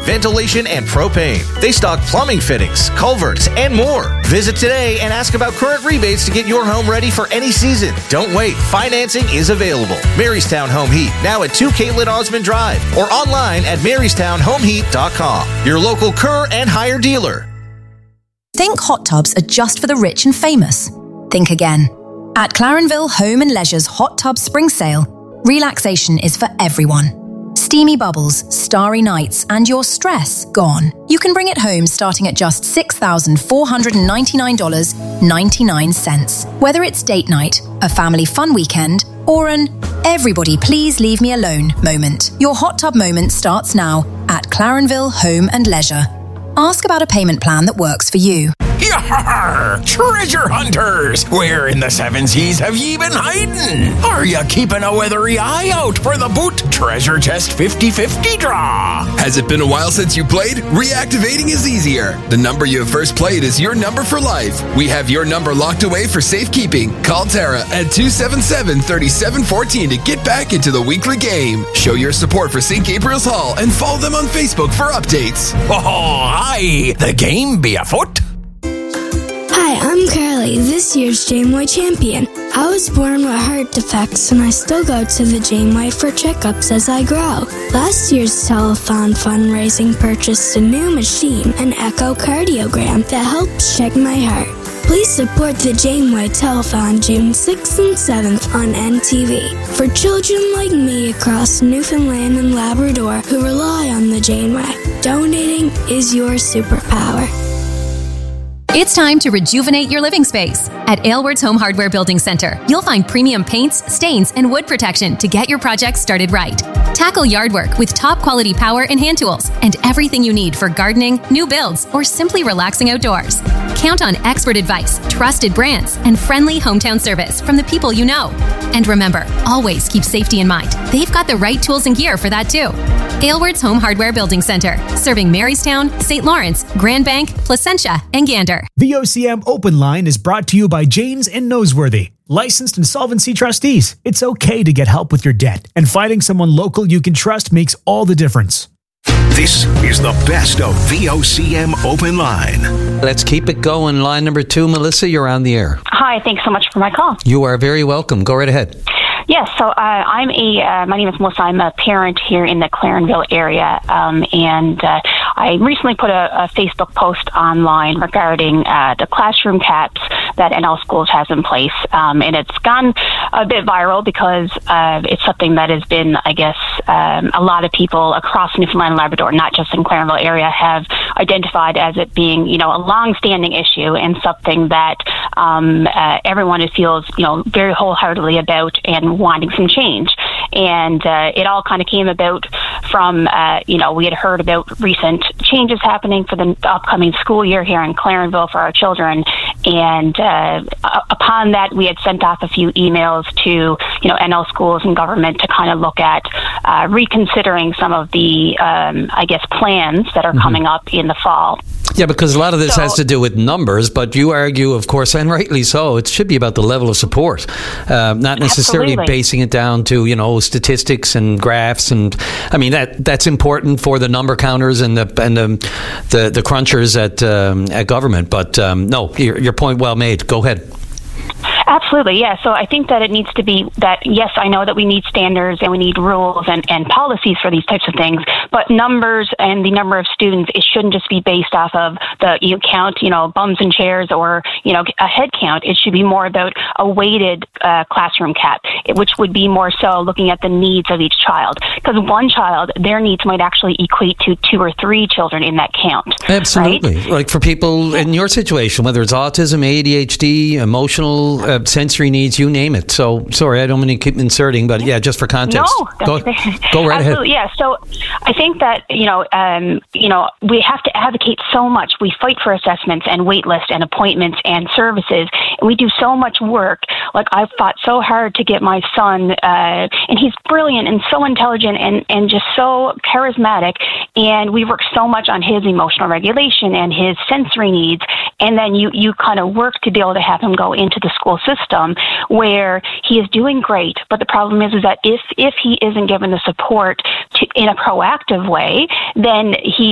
ventilation, and propane. They stock plumbing fittings, culverts, and more. Visit today and ask about current rebates to get your home ready for any season. Don't wait. Financing is available. Marystown Home Heat, now at 2 Caitlin Osmond Drive, or online at MarystownHomeHeat.com. Your local Kerr and Hire dealer. Think hot tubs are just for the rich and famous? Think again. At Clarenville Home and Leisure's Hot Tub Spring Sale, relaxation is for everyone. Steamy bubbles, starry nights, and your stress gone. You can bring it home starting at just $6,499.99. Whether it's date night, a family fun weekend, or an everybody please leave me alone moment, your hot tub moment starts now at Clarenville Home and Leisure. Ask about a payment plan that works for you. Yar! Treasure hunters! Where in the seven seas have ye been hiding? Are ya keeping a weathery eye out for the Boot Treasure Chest 50-50 draw? Has it been a while since you played? Reactivating is easier. The number you have first played is your number for life. We have your number locked away for safekeeping. Call Tara at 277-3714 to get back into the weekly game. Show your support for St. Gabriel's Hall and follow them on Facebook for updates. Oh, aye! The game be afoot. Hi, I'm Carly, this year's Janeway champion. I was born with heart defects and I still go to the Janeway for checkups as I grow. Last year's telethon fundraising purchased a new machine, an echocardiogram, that helps check my heart. Please support the Janeway Telethon June 6th and 7th on NTV. For children like me across Newfoundland and Labrador who rely on the Janeway, donating is your superpower. It's time to rejuvenate your living space. At Aylward's Home Hardware Building Center, you'll find premium paints, stains, and wood protection to get your project started right. Tackle yard work with top quality power and hand tools and everything you need for gardening, new builds, or simply relaxing outdoors. Count on expert advice, trusted brands, and friendly hometown service from the people you know. And remember, always keep safety in mind. They've got the right tools and gear for that too. Aylward's Home Hardware Building Center, serving Marystown, St. Lawrence, Grand Bank, Placentia, and Gander. The OCM Open Line is brought to you by Janes and Noseworthy, licensed insolvency trustees. It's okay to get help with your debt, and finding someone local you can trust makes all the difference. This is the best of VOCM Open Line. Let's keep it going. Line number 2, Melissa, you're on the air. Hi, thanks so much for my call. You are very welcome. Go right ahead. Yes, so my name is Melissa. I'm a parent here in the Clarenville area, and I recently put a Facebook post online regarding the classroom caps that NL Schools has in place, and it's gone a bit viral because it's something that has been, I guess, a lot of people across Newfoundland and Labrador, not just in Clarenville area, have identified as it being, a long-standing issue and something that everyone feels, very wholeheartedly about and wanting some change. And it all kind of came about from, we had heard about recent changes happening for the upcoming school year here in Clarenville for our children. And upon that, we had sent off a few emails to, NL Schools and government to kind of look at reconsidering some of the, plans that are coming up in the fall. Yeah, because a lot of this has to do with numbers, but you argue, of course, and rightly so, it should be about the level of support, not necessarily basing it down to, statistics and graphs. And I mean, that's important for the number counters and the crunchers at government. But no, your point well made. Go ahead. Absolutely, yeah. So I think that it needs to be that, yes, I know that we need standards and we need rules and policies for these types of things, but numbers and the number of students, it shouldn't just be based off of the count, bums and chairs or, a head count. It should be more about a weighted classroom cap, which would be more so looking at the needs of each child. Because one child, their needs might actually equate to 2 or 3 children in that count. Absolutely. Right? Like for people in your situation, whether it's autism, ADHD, emotional, sensory needs, you name it. So, sorry, I don't mean to keep inserting, but yeah, just for context. No, go right ahead. Yeah, so I think that, we have to advocate so much. We fight for assessments and wait lists and appointments and services, and we do so much work. Like, I've fought so hard to get my son, and he's brilliant and so intelligent and just so charismatic, and we work so much on his emotional regulation and his sensory needs, and then you kind of work to be able to have him go into the school system where he is doing great. But the problem is that if he isn't given the support in a proactive way, then he